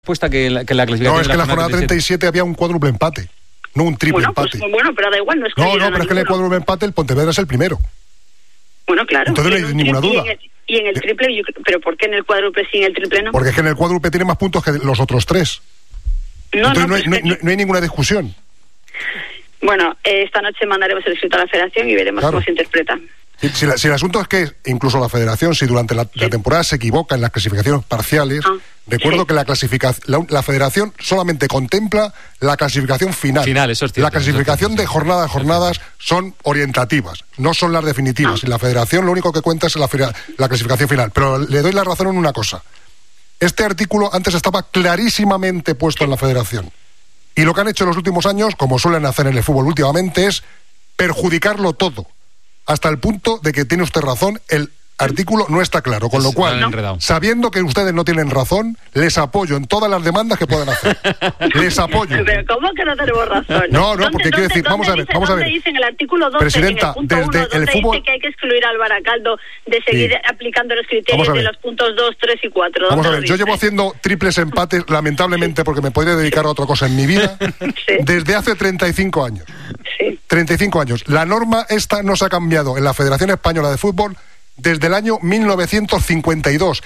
Puesta que la clasificación. No, es que en la jornada 37 había un cuádruple empate, no un triple empate. Pues, bueno, pero da igual, no es que No, pero es que en el cuádruple empate el Pontevedra es el primero. Bueno, claro. Entonces no hay ninguna duda. Y en el triple, pero ¿por qué en el cuádruple sí, en el triple no? Porque es que en el cuádruple tiene más puntos que los otros tres. Entonces no hay ninguna discusión. Bueno, esta noche mandaremos el escrito a la Federación y veremos cómo se interpreta. Si el asunto es que incluso la Federación, si durante la temporada se equivoca en las clasificaciones parciales, recuerdo que la Federación solamente contempla la clasificación final. Eso es cierto, la clasificación de jornada a jornadas son orientativas, no son las definitivas. Y la Federación lo único que cuenta es la clasificación final. Pero le doy la razón en una cosa. Este artículo antes estaba clarísimamente puesto en la Federación. Y lo que han hecho en los últimos años, como suelen hacer en el fútbol últimamente, es perjudicarlo todo. Hasta el punto de que tiene usted razón, el artículo no está claro, con lo cual, sabiendo que ustedes no tienen razón, les apoyo en todas las demandas que puedan hacer. Les apoyo. Pero ¿cómo que no tenemos razón? No, porque quiero decir, vamos a ver. Dice en el artículo 12, Presidenta, en el punto 1, el fútbol dice que hay que excluir al Baracaldo de seguir aplicando los criterios de los puntos 2, 3 y 4. Vamos a ver, yo llevo haciendo triples empates, lamentablemente, porque me podría dedicar a otra cosa en mi vida, desde hace 35 años. 35 años. La norma esta no se ha cambiado en la Federación Española de Fútbol desde el año 1952.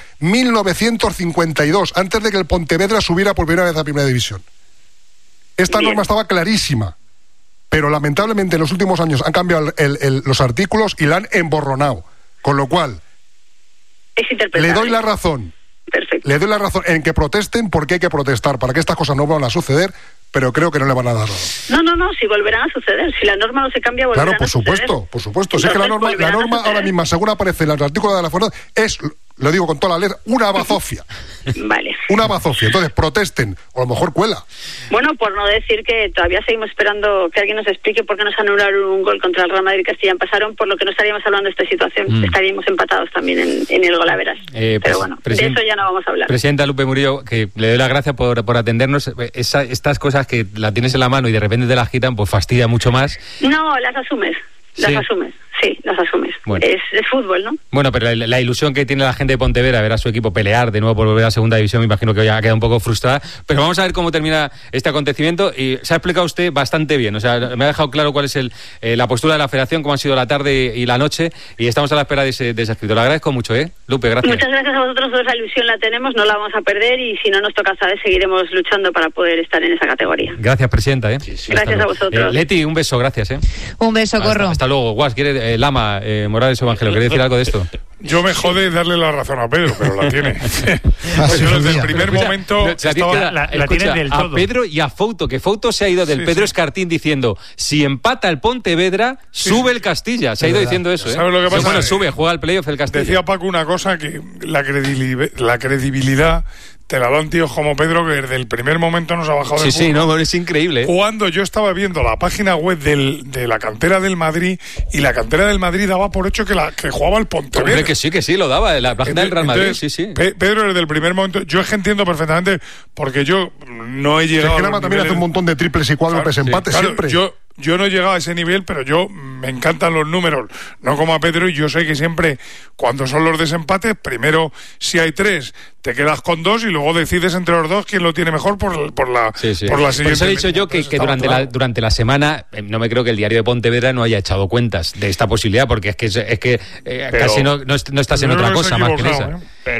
1952, antes de que el Pontevedra subiera por primera vez a Primera División. Esta norma estaba clarísima, pero lamentablemente en los últimos años han cambiado los artículos y la han emborronado. Con lo cual, le doy la razón. Perfecto. Le doy la razón en que protesten porque hay que protestar para que estas cosas no van a suceder, pero creo que no le van a dar. No, si volverán a suceder. Si la norma no se cambia, volverán a suceder. Claro, por supuesto. Si es que la norma ahora mismo, según aparece en el artículo de la Fuerza, es, lo digo con toda la letra, una bazofia. Vale. Una bazofia. Entonces, protesten, o a lo mejor cuela. Bueno, por no decir que todavía seguimos esperando que alguien nos explique por qué nos anularon un gol contra el Real Madrid y Castellón. Pasaron, por lo que no estaríamos hablando de esta situación. Estaríamos empatados también en el golaveras. Pero bueno, de eso ya no vamos a hablar. Presidenta Lupe Murillo, que le doy las gracias por atendernos. Estas cosas que la tienes en la mano y de repente te las quitan, pues fastidia mucho más. No, las asumes. Sí, las asumes. Bueno. Es fútbol, ¿no? Bueno, pero la ilusión que tiene la gente de Pontevedra, ver a su equipo pelear de nuevo por volver a Segunda División, me imagino que hoy ha quedado un poco frustrada. Pero vamos a ver cómo termina este acontecimiento. Y se ha explicado usted bastante bien. O sea, me ha dejado claro cuál es la postura de la Federación, cómo han sido la tarde y la noche. Y estamos a la espera de ese escrito. Le agradezco mucho, Lupe, gracias. Muchas gracias a vosotros. La ilusión la tenemos, no la vamos a perder. Y si no nos toca esta vez, seguiremos luchando para poder estar en esa categoría. Gracias, Presidenta. Sí. Gracias a vosotros. Leti, un beso, gracias. Un beso, Corro. Hasta luego. Guas, Lama, Morales Evangelio, ¿quería decir algo de esto? Yo me jode darle la razón a Pedro, pero la tiene. Yo desde el primer momento la tiene del todo. A Pedro y a Fouto, que Fouto se ha ido del Pedro Escartín diciendo, si empata el Pontevedra, sube el Castilla. Se ha ido diciendo eso. ¿Sabes lo que pasa? Bueno, juega el playoff el Castilla. Decía Paco una cosa, que la credibilidad te la dan tíos como Pedro, que desde el primer momento nos ha bajado del fútbol. Es increíble. Cuando yo estaba viendo la página web de la cantera del Madrid, y la cantera del Madrid daba por hecho que jugaba el Pontevedra. Hombre, que sí, lo daba, la página del Real Madrid, sí. Pedro, desde el primer momento, yo es que entiendo perfectamente, porque yo no he llegado... Es que Lama también hace un montón de triples y cuádruples empates siempre. Yo no he llegado a ese nivel, pero yo me encantan los números, no como a Pedro, y yo sé que siempre, cuando son los desempates, primero, si hay 3, te quedas con 2 y luego decides entre los dos quién lo tiene mejor por la siguiente. Por eso he dicho yo que durante la semana, no me creo que el diario de Pontevedra no haya echado cuentas de esta posibilidad, porque es que casi no estás en otra cosa más que en esa.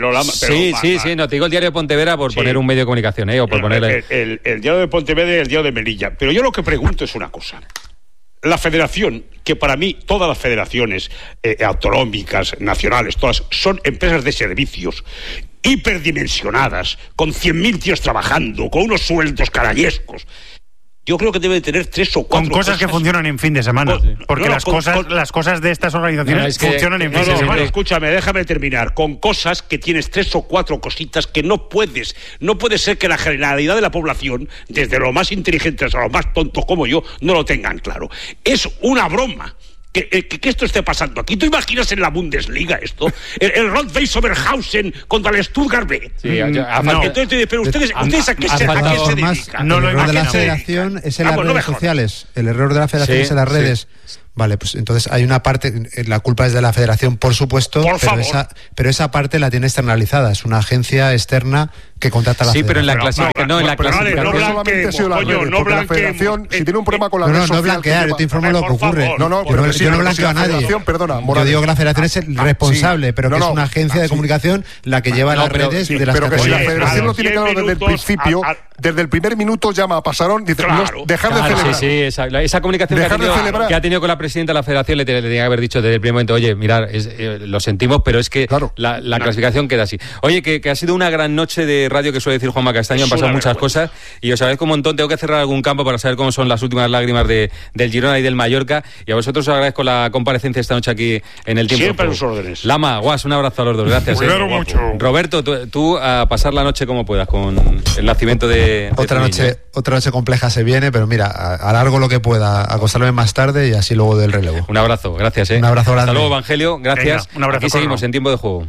No, te digo el diario de Pontevedra por poner un medio de comunicación, o por ponerle... El diario de Pontevedra y el diario de Melilla. Pero yo lo que pregunto es una cosa. La federación, que para mí todas las federaciones autonómicas, nacionales, todas son empresas de servicios hiperdimensionadas, con 100.000 tíos trabajando, con unos sueldos carayescos. Yo creo que debe tener 3 o 4 con cosas que funcionan en fin de semana, porque las cosas de estas organizaciones funcionan en fin de semana. Escúchame, déjame terminar. Con cosas que tienes 3 o 4 cositas que no puede ser que la generalidad de la población, desde los más inteligentes a los más tontos como yo, no lo tengan claro. Es una broma que esto esté pasando aquí. ¿Tú imaginas en la Bundesliga esto? El Rot-Weiss-Oberhausen contra el Stuttgart B. Entonces, pero ustedes ¿a qué se dedican? El error de la federación es en las redes sociales. El error de la federación es en las redes. Vale, pues entonces hay una parte, la culpa es de la Federación, por supuesto, pero esa parte la tiene externalizada, es una agencia externa que contrata a la Federación. Sí, pero en la clasificación, no, en la clasificación. No solamente ha sido la red, porque la Federación, si tiene un problema con la red social... No blanquear, yo te informo lo que ocurre. Yo no blanqueo a nadie. Perdona, yo digo que la Federación es el responsable, pero que es una agencia de comunicación la que lleva las redes de las categorías. Pero que si la Federación lo tiene claro desde el principio, desde el primer minuto llama a Pasarón y dice, dejar de celebrar. Sí, esa comunicación que ha tenido con la presidenta de la Federación le tenía que haber dicho desde el primer momento, oye, mirad, lo sentimos, pero es que la clasificación queda así. Oye, que ha sido una gran noche de radio, que suele decir Juanma Castaño, han pasado muchas cosas, y os agradezco un montón. Tengo que cerrar algún campo para saber cómo son las últimas lágrimas del Girona y del Mallorca, y a vosotros os agradezco la comparecencia esta noche aquí en el Tiempo. Siempre a sus órdenes. Lama, Guas, un abrazo a los dos, gracias. Cuidado mucho. Roberto, tú a pasar la noche como puedas con el nacimiento de otra noche compleja se viene, pero mira, alargo lo que pueda, acostarme más tarde y así luego del relevo. Un abrazo, gracias. Un abrazo grande. Hasta luego, Evangelio, gracias. Venga, un abrazo. Aquí seguimos en Tiempo de Juego.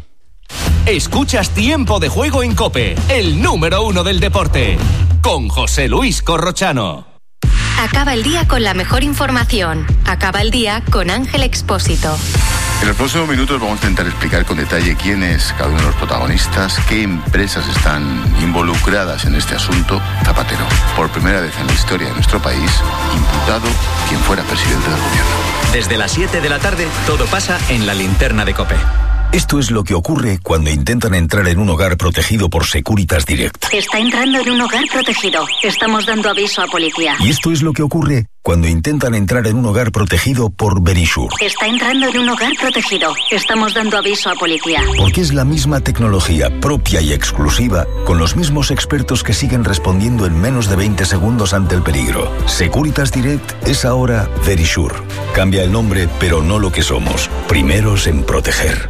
Escuchas Tiempo de Juego en COPE, el número 1 del deporte, con José Luis Corrochano. Acaba el día con la mejor información. Acaba el día con Ángel Expósito. En los próximos minutos vamos a intentar explicar con detalle quién es cada uno de los protagonistas, qué empresas están involucradas en este asunto. Zapatero, por primera vez en la historia de nuestro país, imputado quien fuera presidente del gobierno. Desde las 7 de la tarde, todo pasa en la linterna de COPE. Esto es lo que ocurre cuando intentan entrar en un hogar protegido por Securitas Direct. Está entrando en un hogar protegido. Estamos dando aviso a policía. Y esto es lo que ocurre cuando intentan entrar en un hogar protegido por Verisure. Está entrando en un hogar protegido. Estamos dando aviso a policía. Porque es la misma tecnología propia y exclusiva, con los mismos expertos que siguen respondiendo en menos de 20 segundos ante el peligro. Securitas Direct es ahora Verisure. Cambia el nombre, pero no lo que somos. Primeros en proteger.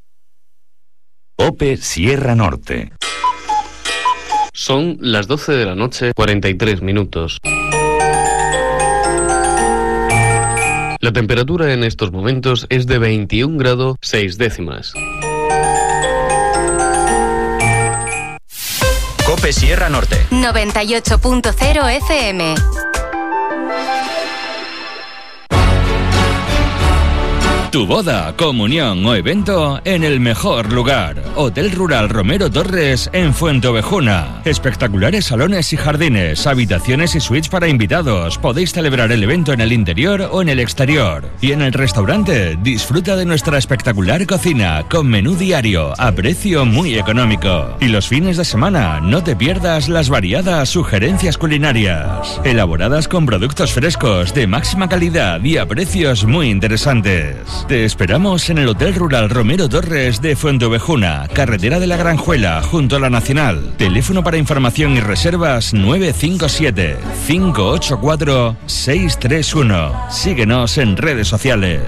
COPE Sierra Norte. Son las 12 de la noche, 43 minutos. La temperatura en estos momentos es de 21 grados 6 décimas. COPE Sierra Norte. 98.0 FM. Tu boda, comunión o evento en el mejor lugar. Hotel Rural Romero Torres en Fuenteovejuna. Espectaculares salones y jardines, habitaciones y suites para invitados. Podéis celebrar el evento en el interior o en el exterior. Y en el restaurante, disfruta de nuestra espectacular cocina con menú diario a precio muy económico. Y los fines de semana, no te pierdas las variadas sugerencias culinarias, elaboradas con productos frescos de máxima calidad y a precios muy interesantes. Te esperamos en el Hotel Rural Romero Torres de Fuenteovejuna, carretera de la Granjuela, junto a la Nacional. Teléfono para información y reservas 957-584-631. Síguenos en redes sociales.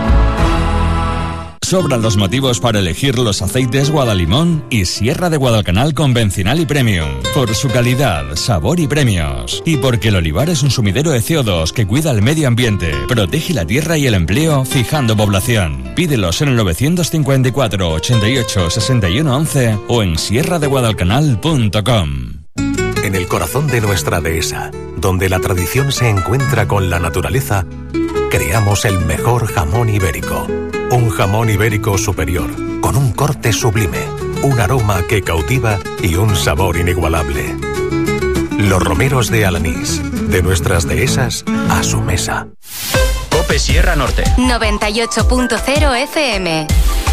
Sobran los motivos para elegir los aceites Guadalimón y Sierra de Guadalcanal convencional y premium. Por su calidad, sabor y premios. Y porque el olivar es un sumidero de CO2 que cuida el medio ambiente, protege la tierra y el empleo, fijando población. Pídelos en el 954 88 61 11 o en sierradeguadalcanal.com. En el corazón de nuestra dehesa, donde la tradición se encuentra con la naturaleza, creamos el mejor jamón ibérico. Un jamón ibérico superior, con un corte sublime, un aroma que cautiva y un sabor inigualable. Los romeros de Alanís, de nuestras dehesas a su mesa. COPE Sierra Norte. 98.0 FM.